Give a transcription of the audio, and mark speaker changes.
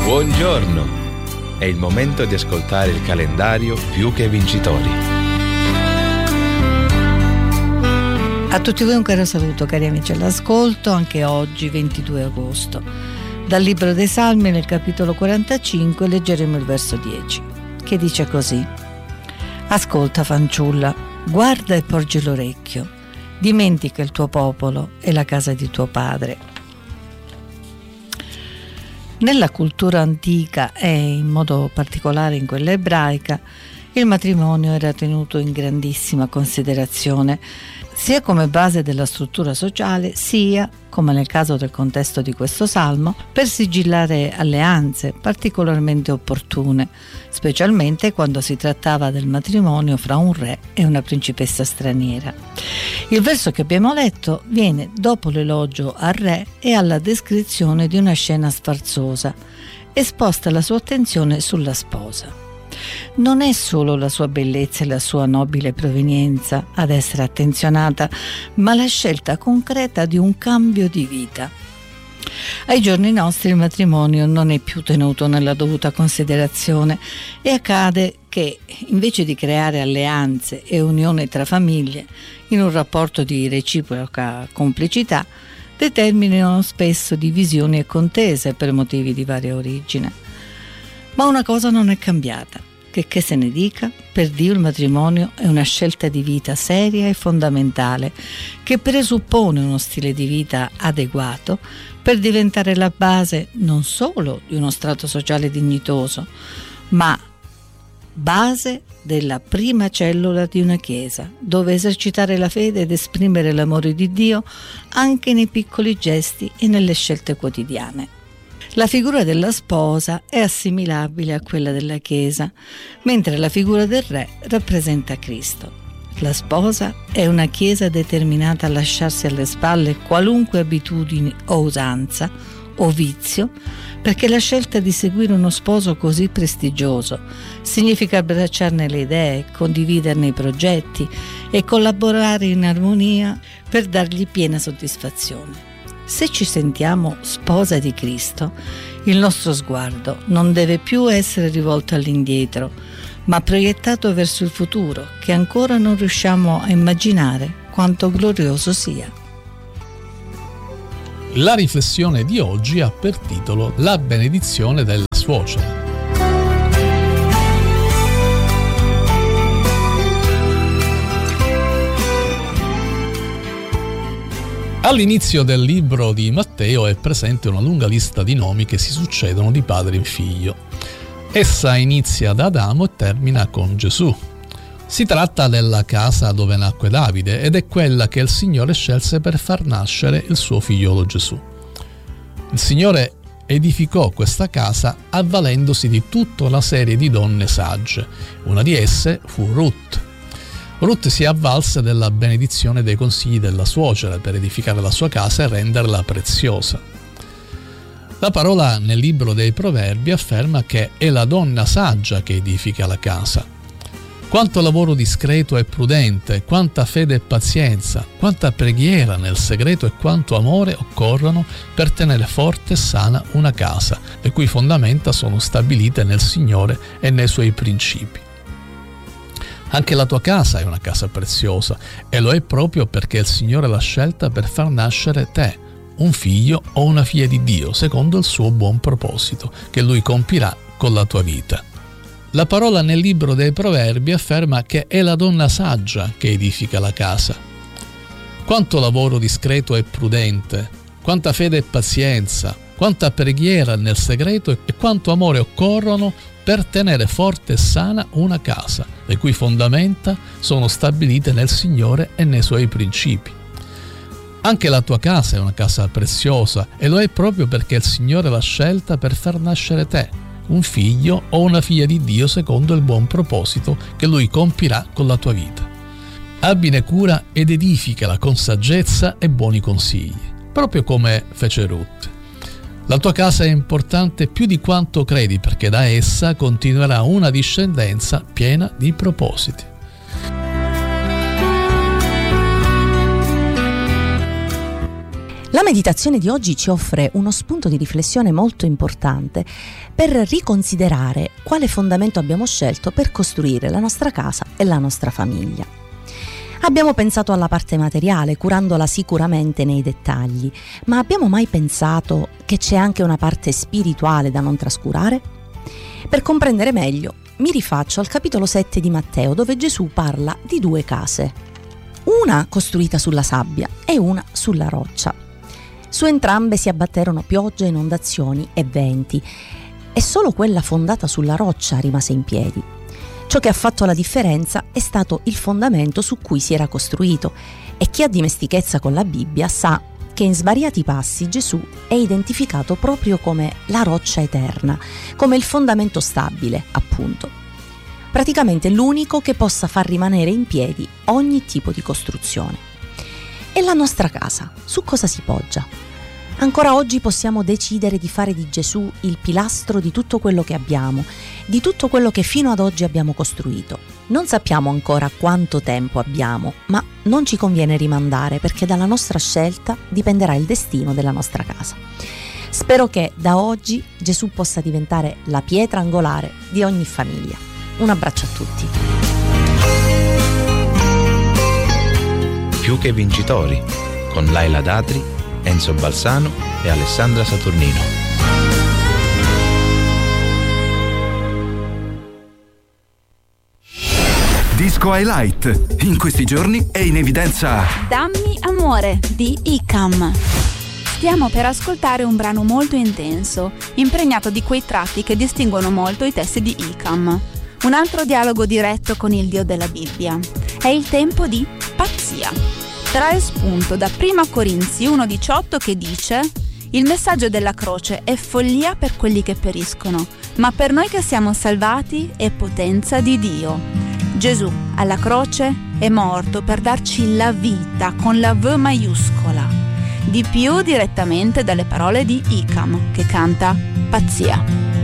Speaker 1: Buongiorno! È il momento di ascoltare il calendario Più che Vincitori.
Speaker 2: A tutti voi un caro saluto, cari amici all'ascolto, anche oggi 22 agosto. Dal Libro dei Salmi, nel capitolo 45, leggeremo il verso 10, che dice così: Ascolta, fanciulla, guarda e porgi l'orecchio, dimentica il tuo popolo e la casa di tuo padre. Nella cultura antica e in modo particolare in quella ebraica, il matrimonio era tenuto in grandissima considerazione, sia come base della struttura sociale, sia, come nel caso del contesto di questo salmo, per sigillare alleanze particolarmente opportune, specialmente quando si trattava del matrimonio fra un re e una principessa straniera. Il verso che abbiamo letto viene dopo l'elogio al re e alla descrizione di una scena sfarzosa e sposta la sua attenzione sulla sposa. Non è solo la sua bellezza e la sua nobile provenienza ad essere attenzionata, ma la scelta concreta di un cambio di vita. Ai giorni nostri il matrimonio non è più tenuto nella dovuta considerazione e accade che, invece di creare alleanze e unione tra famiglie in un rapporto di reciproca complicità, determinano spesso divisioni e contese per motivi di varia origine. Ma una cosa non è cambiata, che se ne dica, per Dio il matrimonio è una scelta di vita seria e fondamentale che presuppone uno stile di vita adeguato per diventare la base non solo di uno strato sociale dignitoso, ma base della prima cellula di una chiesa, dove esercitare la fede ed esprimere l'amore di Dio anche nei piccoli gesti e nelle scelte quotidiane. La figura della sposa è assimilabile a quella della Chiesa, mentre la figura del re rappresenta Cristo. La sposa è una Chiesa determinata a lasciarsi alle spalle qualunque abitudine o usanza o vizio, perché la scelta di seguire uno sposo così prestigioso significa abbracciarne le idee, condividerne i progetti e collaborare in armonia per dargli piena soddisfazione. Se ci sentiamo sposa di Cristo, il nostro sguardo non deve più essere rivolto all'indietro, ma proiettato verso il futuro, che ancora non riusciamo a immaginare quanto glorioso sia.
Speaker 3: La riflessione di oggi ha per titolo La benedizione della suocera. All'inizio del libro di Matteo è presente una lunga lista di nomi che si succedono di padre in figlio. Essa inizia da Adamo e termina con Gesù. Si tratta della casa dove nacque Davide ed è quella che il Signore scelse per far nascere il suo figliolo Gesù. Il Signore edificò questa casa avvalendosi di tutta una serie di donne sagge. Una di esse fu Ruth. Ruth si avvalse della benedizione dei consigli della suocera per edificare la sua casa e renderla preziosa. La parola nel libro dei Proverbi afferma che è la donna saggia che edifica la casa. Quanto lavoro discreto e prudente, quanta fede e pazienza, quanta preghiera nel segreto e quanto amore occorrono per tenere forte e sana una casa, le cui fondamenta sono stabilite nel Signore e nei Suoi principi. Anche la tua casa è una casa preziosa e lo è proprio perché il Signore l'ha scelta per far nascere te, un figlio o una figlia di Dio, secondo il suo buon proposito, che Lui compirà con la tua vita. La parola nel libro dei Proverbi afferma che è la donna saggia che edifica la casa. Quanto lavoro discreto e prudente, quanta fede e pazienza, quanta preghiera nel segreto e quanto amore occorrono per tenere forte e sana una casa, le cui fondamenta sono stabilite nel Signore e nei Suoi principi. Anche la tua casa è una casa preziosa e lo è proprio perché il Signore l'ha scelta per far nascere te, un figlio o una figlia di Dio secondo il buon proposito che Lui compirà con la tua vita. Abbine cura ed edificala con saggezza e buoni consigli, proprio come fece Ruth. La tua casa è importante più di quanto credi perché da essa continuerà una discendenza piena di propositi.
Speaker 4: La meditazione di oggi ci offre uno spunto di riflessione molto importante per riconsiderare quale fondamento abbiamo scelto per costruire la nostra casa e la nostra famiglia. Abbiamo pensato alla parte materiale, curandola sicuramente nei dettagli, ma abbiamo mai pensato che c'è anche una parte spirituale da non trascurare? Per comprendere meglio, mi rifaccio al capitolo 7 di Matteo, dove Gesù parla di 2 case, una costruita sulla sabbia e una sulla roccia. Su entrambe si abbatterono piogge, inondazioni e venti, e solo quella fondata sulla roccia rimase in piedi. Ciò che ha fatto la differenza è stato il fondamento su cui si era costruito, e chi ha dimestichezza con la Bibbia sa che in svariati passi Gesù è identificato proprio come la roccia eterna, come il fondamento stabile, appunto. Praticamente l'unico che possa far rimanere in piedi ogni tipo di costruzione. E la nostra casa, su cosa si poggia? Ancora oggi possiamo decidere di fare di Gesù il pilastro di tutto quello che abbiamo, di tutto quello che fino ad oggi abbiamo costruito. Non sappiamo ancora quanto tempo abbiamo, ma non ci conviene rimandare, perché dalla nostra scelta dipenderà il destino della nostra casa. Spero che da oggi Gesù possa diventare la pietra angolare di ogni famiglia. Un abbraccio a tutti.
Speaker 1: Più che vincitori, con Laila Datri, Enzo Balsano e Alessandra Saturnino.
Speaker 5: Disco Highlight. In questi giorni è in evidenza
Speaker 6: Dammi amore di ICAM. Stiamo per ascoltare un brano molto intenso, impregnato di quei tratti che distinguono molto i testi di ICAM. Un altro dialogo diretto con il Dio della Bibbia. È il tempo di pazzia. Trae spunto da 1 Corinzi 1,18 che dice: il messaggio della croce è follia per quelli che periscono, ma per noi che siamo salvati è potenza di Dio. Gesù alla croce è morto per darci la vita con la V maiuscola. Di più direttamente dalle parole di ICAM che canta Pazzia.